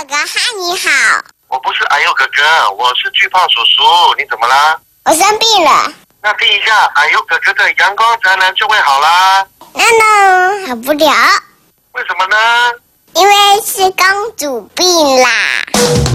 哥哈，你好。 我不是哎呦哥哥，我是巨胖叔叔，你怎么啦？ 我生病了。 那听一下哎呦哥哥的阳光宅男就会好啦。 那好不了。 为什么呢？ 因为是公主病啦。